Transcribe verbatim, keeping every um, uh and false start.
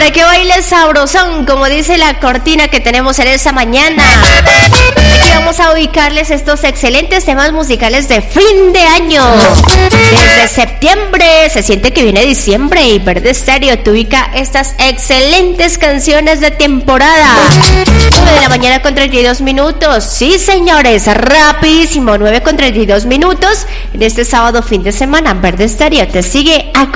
para que bailes sabrosón, como dice la cortina que tenemos en esta mañana. Aquí vamos a ubicarles estos excelentes temas musicales de fin de año. Desde septiembre se siente que viene diciembre y Verde Stereo te ubica estas excelentes canciones de temporada. nueve de la mañana con treinta y dos minutos. Sí, señores, rapidísimo. nueve con treinta y dos minutos. En este sábado fin de semana, Verde Stereo te sigue a